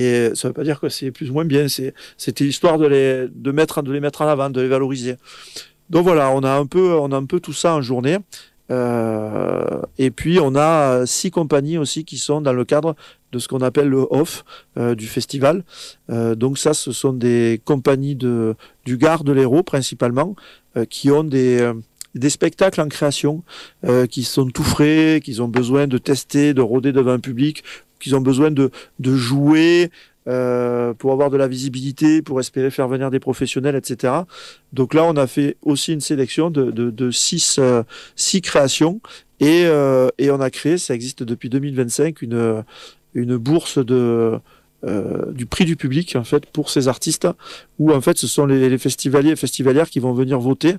Et ça ne veut pas dire que c'est plus ou moins bien. C'était histoire de les mettre en avant, de les valoriser. Donc voilà, on a un peu tout ça en journée. Et puis on a 6 compagnies aussi qui sont dans le cadre de ce qu'on appelle le off du festival. Donc ça, ce sont des compagnies du Gard de l'Hérault principalement, qui ont des spectacles en création, qui sont tout frais, qu'ils ont besoin de tester, de rôder devant un public, qu'ils ont besoin de jouer pour avoir de la visibilité, pour espérer faire venir des professionnels, etc. Donc là, on a fait aussi une sélection de 6 créations et on a créé, ça existe depuis 2025, une bourse du prix du public en fait pour ces artistes, où en fait ce sont les festivaliers et festivalières qui vont venir voter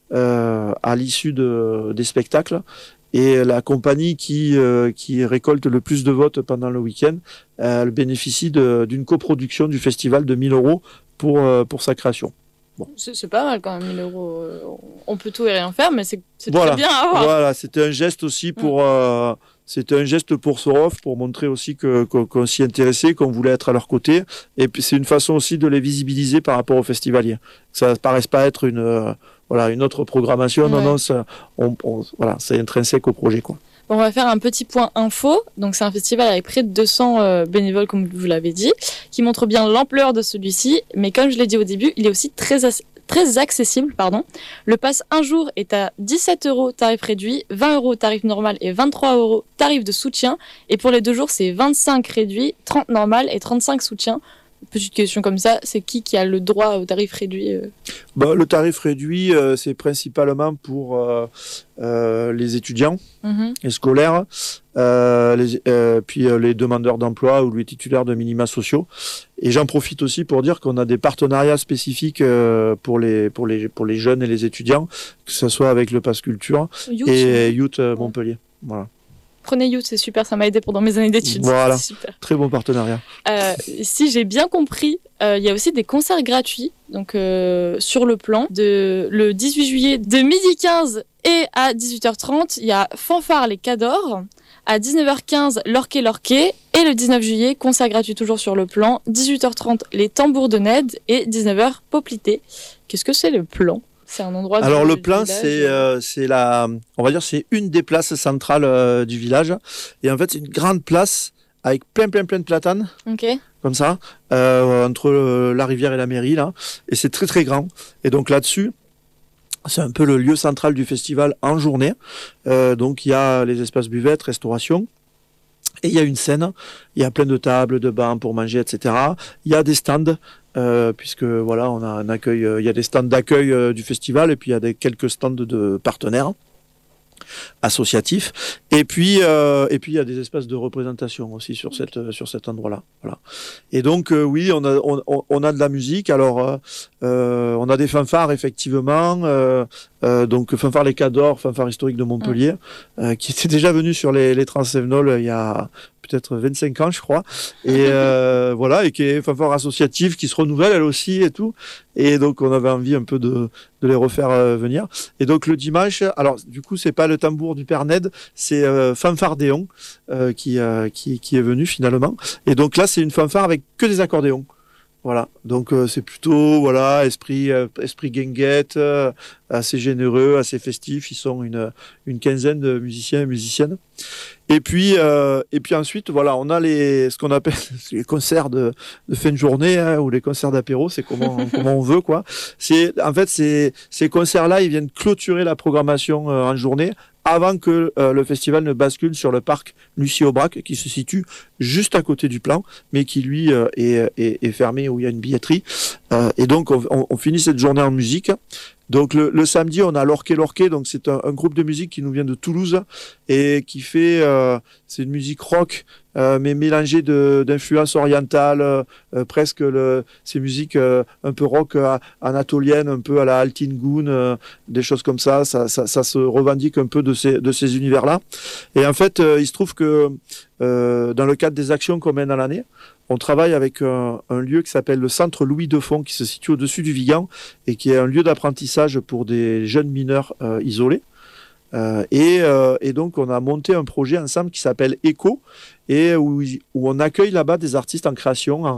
à l'issue des spectacles. Et la compagnie qui récolte le plus de votes pendant le week-end, elle bénéficie d'une coproduction du festival de 1 000 euros pour sa création. Bon. C'est pas mal quand même, 1 000 euros. On peut tout et rien faire, mais c'est voilà. Très bien à avoir. Voilà, c'était un geste aussi pour... C'était un geste pour Sorov, pour montrer aussi qu'on s'y intéressait, qu'on voulait être à leur côté. Et puis c'est une façon aussi de les visibiliser par rapport aux festivaliers. Ça ne paraisse pas être une autre programmation. Ouais. Non, voilà, c'est intrinsèque au projet, quoi. On va faire un petit point info. Donc, c'est un festival avec près de 200 bénévoles, comme vous l'avez dit, qui montre bien l'ampleur de celui-ci. Mais comme je l'ai dit au début, il est aussi très accessible. Le pass un jour est à 17 € tarif réduit, 20 € tarif normal et 23 € tarif de soutien. Et pour les 2 jours, c'est 25 réduit, 30 normal et 35 soutien. Petite question comme ça, c'est qui a le droit au tarif réduit Le tarif réduit, c'est principalement pour les étudiants et scolaires, puis les demandeurs d'emploi ou les titulaires de minima sociaux. Et j'en profite aussi pour dire qu'on a des partenariats spécifiques pour les jeunes et les étudiants, que ce soit avec le Pass Culture et Youth Montpellier. Voilà. Prenez Youth, c'est super, ça m'a aidé pendant mes années d'études. Voilà, super. Très bon partenariat. Si j'ai bien compris, il y a aussi des concerts gratuits donc, sur le plan. Le 18 juillet, de 12h15 et à 18h30, il y a Fanfare les Cadors. À 19h15, Lorquet Lorquet. Et le 19 juillet, concert gratuit toujours sur le plan. 18h30, les Tambours de Ned. Et 19h, Poplité. Qu'est-ce que c'est le plan ? C'est un endroit. Alors le plan, on va dire, c'est une des places centrales du village. Et en fait, c'est une grande place avec plein de platanes. Ok. Comme ça, entre la rivière et la mairie là. Et c'est très très grand. Et donc là-dessus, c'est un peu le lieu central du festival en journée. Donc il y a les espaces buvettes, restauration. Et il y a une scène, il y a plein de tables, de bancs pour manger, etc. Il y a des stands, puisque voilà, on a un accueil, il y a des stands d'accueil du festival, et puis il y a quelques stands de partenaires associatifs. Et puis il y a des espaces de représentation aussi sur cet endroit-là. Voilà. Et donc oui, on a de la musique. Alors on a des fanfares effectivement. Donc fanfare les Cadors, fanfare historique de Montpellier, qui était déjà venu sur les Transsévenols il y a peut-être 25 ans, je crois. Et voilà, et qui est fanfare associative, qui se renouvelle elle aussi et tout. Et donc on avait envie un peu de les refaire venir. Et donc le dimanche, alors du coup c'est pas le tambour du Père Ned, c'est Fanfardéon qui est venu finalement. Et donc là c'est une fanfare avec que des accordéons. Voilà, donc c'est plutôt esprit guinguette, assez généreux, assez festif. Ils sont une quinzaine de musiciens et musiciennes. Et puis ensuite voilà, on a ce qu'on appelle les concerts de fin de journée ou les concerts d'apéro, c'est comment on veut quoi. En fait ces concerts-là, ils viennent clôturer la programmation en journée, avant que le festival ne bascule sur le parc Lucie-Aubrac, qui se situe juste à côté du plan, mais qui lui est fermé, où il y a une billetterie. Et donc on finit cette journée en musique. Donc le samedi, on a Lorquet Lorquet, donc c'est un groupe de musique qui nous vient de Toulouse et qui fait c'est une musique rock, mais mélangée d'influences orientales, presque ces musiques un peu rock anatolienne, un peu à la Altin Gun, des choses comme ça se revendique un peu de ces univers-là. Et en fait, il se trouve que dans le cadre des actions qu'on mène à l'année, on travaille avec un lieu qui s'appelle le Centre Louis Defond, qui se situe au-dessus du Vigan et qui est un lieu d'apprentissage pour des jeunes mineurs isolés. Et donc, on a monté un projet ensemble qui s'appelle Echo, et où on accueille là-bas des artistes en création, en